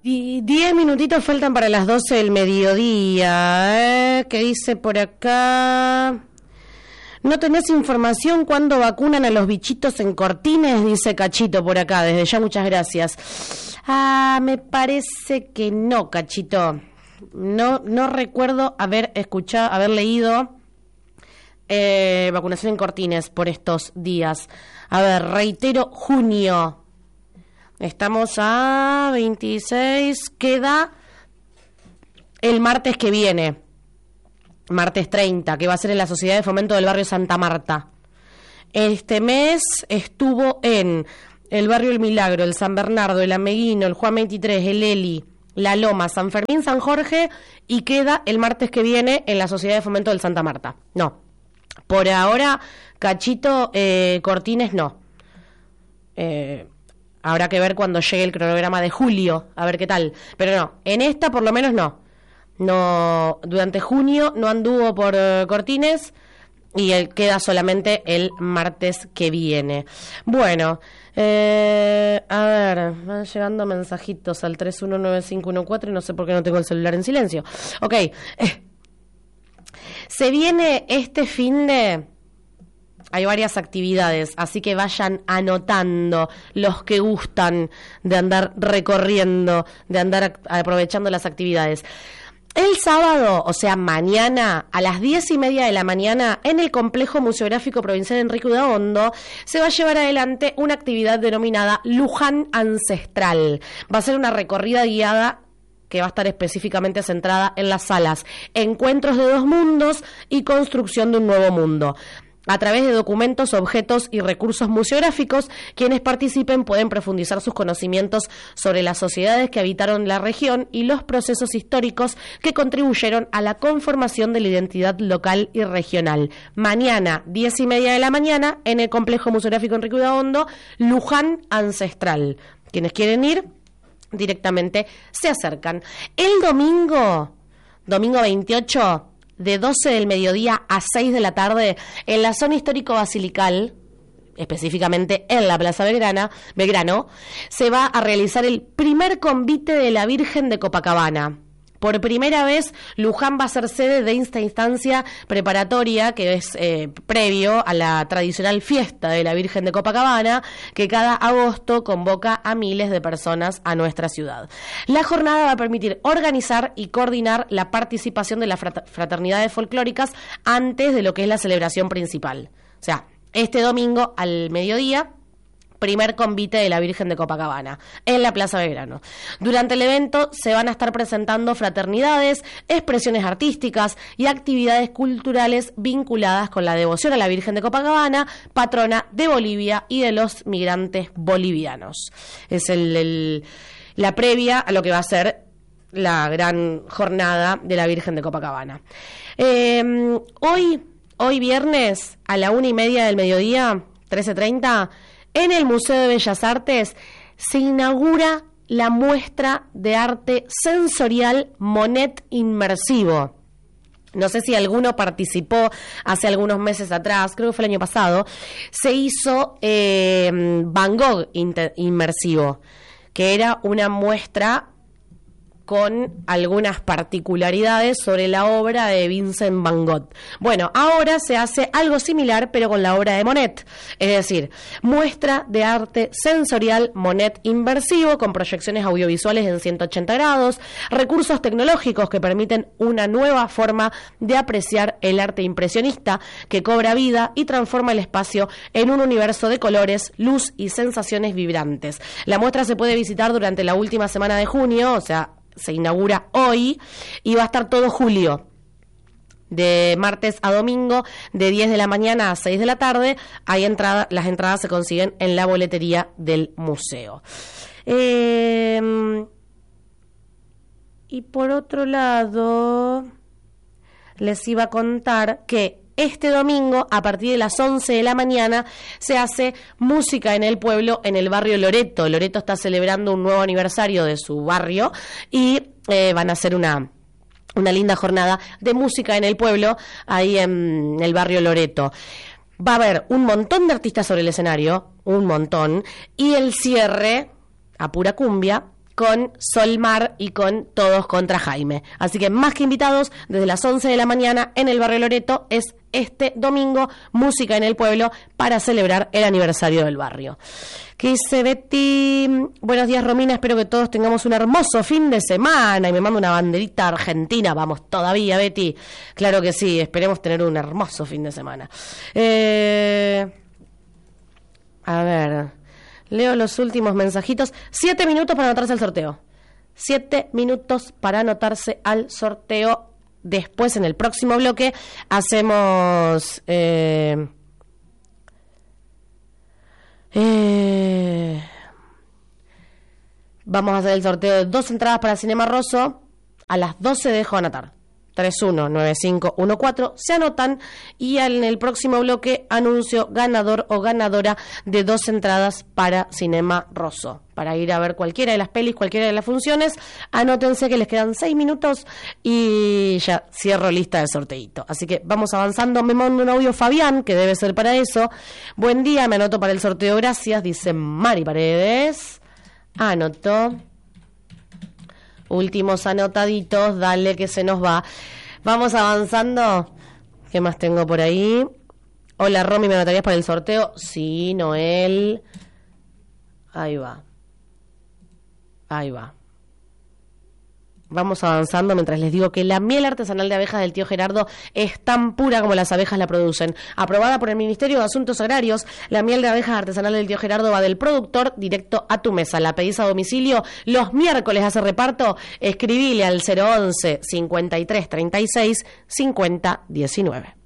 Y 10 minutitos faltan para las 12 del mediodía. ¿Qué dice por acá? ¿No tenés información cuándo vacunan a los bichitos en Cortines? Dice Cachito por acá. Desde ya, muchas gracias. Me parece que no, Cachito. No recuerdo haber leído vacunación en Cortines por estos días. A ver, reitero, junio. Estamos a 26, queda el martes que viene, martes 30, que va a ser en la Sociedad de Fomento del Barrio Santa Marta. Este mes estuvo en el Barrio El Milagro, el San Bernardo, el Ameguino, el Juan 23, el Eli, La Loma, San Fermín, San Jorge, y queda el martes que viene en la Sociedad de Fomento del Santa Marta. No, por ahora, Cachito, Cortines no. Habrá que ver cuando llegue el cronograma de julio, a ver qué tal. Pero no, en esta por lo menos no. No, durante junio no anduvo por Cortines y queda solamente el martes que viene. Bueno, a ver, van llegando mensajitos al 319514 y no sé por qué no tengo el celular en silencio. Ok, se viene este finde... Hay varias actividades, así que vayan anotando los que gustan de andar recorriendo, de andar aprovechando las actividades. El sábado, o sea, mañana, a las 10:30 de la mañana, en el Complejo Museográfico Provincial Enrique Udaondo, se va a llevar adelante una actividad denominada Luján Ancestral. Va a ser una recorrida guiada que va a estar específicamente centrada en las salas Encuentros de dos mundos y Construcción de un nuevo mundo. A través de documentos, objetos y recursos museográficos, quienes participen pueden profundizar sus conocimientos sobre las sociedades que habitaron la región y los procesos históricos que contribuyeron a la conformación de la identidad local y regional. Mañana, 10:30 de la mañana, en el Complejo Museográfico Enrique Udaondo, Luján Ancestral. Quienes quieren ir, directamente se acercan. El domingo 28... de 12 del mediodía a 6 de la tarde, en la zona histórico-basilical, específicamente en la Plaza Belgrano, se va a realizar el primer convite de la Virgen de Copacabana. Por primera vez, Luján va a ser sede de esta instancia preparatoria, que es previo a la tradicional fiesta de la Virgen de Copacabana, que cada agosto convoca a miles de personas a nuestra ciudad. La jornada va a permitir organizar y coordinar la participación de las fraternidades folclóricas antes de lo que es la celebración principal. O sea, este domingo al mediodía, primer convite de la Virgen de Copacabana, en la Plaza Belgrano. Durante el evento se van a estar presentando fraternidades, expresiones artísticas y actividades culturales vinculadas con la devoción a la Virgen de Copacabana, patrona de Bolivia y de los migrantes bolivianos. Es la previa a lo que va a ser la gran jornada de la Virgen de Copacabana. Hoy viernes, a la 1:30 del mediodía, 13:30, en el Museo de Bellas Artes se inaugura la muestra de arte sensorial Monet Inmersivo. No sé si alguno participó hace algunos meses atrás, creo que fue el año pasado. Se hizo Van Gogh Inmersivo, que era una muestra con algunas particularidades sobre la obra de Vincent Van Gogh. Bueno, ahora se hace algo similar, pero con la obra de Monet. Es decir, muestra de arte sensorial Monet Inmersivo, con proyecciones audiovisuales en 180 grados, recursos tecnológicos que permiten una nueva forma de apreciar el arte impresionista, que cobra vida y transforma el espacio en un universo de colores, luz y sensaciones vibrantes. La muestra se puede visitar durante la última semana de junio, o sea, se inaugura hoy y va a estar todo julio, de martes a domingo, de 10 de la mañana a 6 de la tarde. Las entradas se consiguen en la boletería del museo. Y por otro lado, les iba a contar que este domingo, a partir de las 11 de la mañana, se hace música en el pueblo, en el barrio Loreto. Loreto está celebrando un nuevo aniversario de su barrio y van a hacer una linda jornada de música en el pueblo, ahí en el barrio Loreto. Va a haber un montón de artistas sobre el escenario, un montón, y el cierre, a pura cumbia, con Solmar y con Todos contra Jaime. Así que más que invitados, desde las 11 de la mañana en el barrio Loreto es este domingo, música en el pueblo para celebrar el aniversario del barrio. ¿Qué dice Betty? Buenos días, Romina, espero que todos tengamos un hermoso fin de semana. Y me manda una banderita argentina, vamos todavía, Betty. Claro que sí, esperemos tener un hermoso fin de semana. A ver, leo los últimos mensajitos. 7 minutos para anotarse al sorteo. 7 minutos para anotarse al sorteo. Después, en el próximo bloque, hacemos... vamos a hacer el sorteo de 2 entradas para Cinema Rosso. A las 12 dejo anotar. 319514 se anotan y en el próximo bloque anuncio ganador o ganadora de 2 entradas para Cinema Rosso, para ir a ver cualquiera de las pelis, cualquiera de las funciones. Anótense que les quedan 6 minutos y ya cierro lista de sorteito. Así que vamos avanzando. Me manda un audio Fabián, que debe ser para eso. Buen día, me anoto para el sorteo, gracias, dice Mari Paredes. Anotó. Últimos anotaditos, dale que se nos va. Vamos avanzando. ¿Qué más tengo por ahí? Hola, Romy, ¿me anotarías para el sorteo? Sí, Noel. Ahí va. Ahí va. Vamos avanzando mientras les digo que la miel artesanal de abejas del tío Gerardo es tan pura como las abejas la producen. Aprobada por el Ministerio de Asuntos Agrarios, la miel de abejas artesanal del tío Gerardo va del productor directo a tu mesa. La pedís a domicilio, los miércoles hace reparto. Escribile al 011 53 36 50 19.